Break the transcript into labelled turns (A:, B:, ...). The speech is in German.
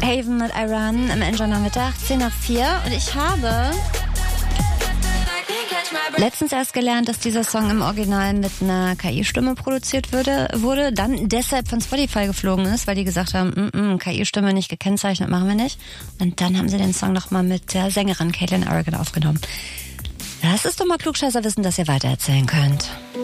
A: Haven mit Iran im Enjoy-Nachmittag, 10 nach 4. Und ich habe letztens erst gelernt, dass dieser Song im Original mit einer KI-Stimme produziert wurde, dann deshalb von Spotify geflogen ist, weil die gesagt haben, KI-Stimme nicht gekennzeichnet, machen wir nicht. Und dann haben sie den Song nochmal mit der Sängerin Caitlin Aragon aufgenommen. Das ist doch mal Klugscheißerwissen, das ihr weitererzählen könnt.